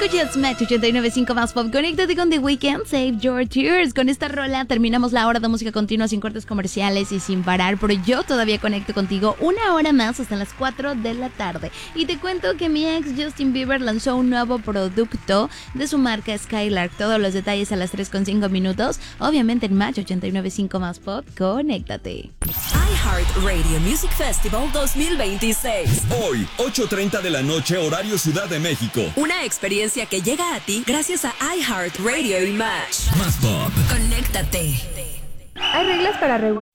Escuchas Match 89.5 más pop. Conéctate con The Weeknd, Save Your Tears. Con esta rola terminamos la hora de música continua sin cortes comerciales y sin parar. Pero yo todavía conecto contigo una hora más hasta las 4 de la tarde. Y te cuento que mi ex Justin Bieber lanzó un nuevo producto de su marca Skylark. Todos los detalles a las 3:05 minutos. Obviamente en Match 89.5 más pop. Conéctate. iHeartRadio Music Festival 2026. Hoy, 8:30 de la noche, horario Ciudad de México. Una experiencia que llega a ti gracias a iHeartRadio y Match. Más pop. Conéctate. Hay reglas para